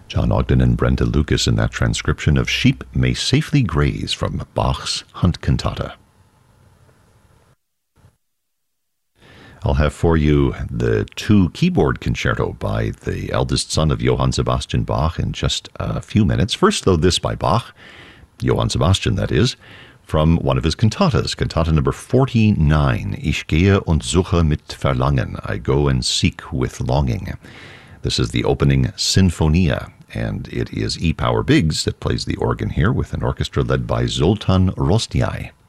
John Ogden and Brenda Lucas in that transcription of Sheep May Safely Graze from Bach's Hunt Cantata. I'll have for you the 2 keyboard concerto by the eldest son of Johann Sebastian Bach in just a few minutes. First, though, this by Bach, Johann Sebastian, that is, from one of his cantatas, cantata number 49, Ich gehe und suche mit Verlangen, I go and seek with longing. This is the opening Sinfonia, and it is E. Power Biggs that plays the organ here with an orchestra led by Zoltan Rostiai.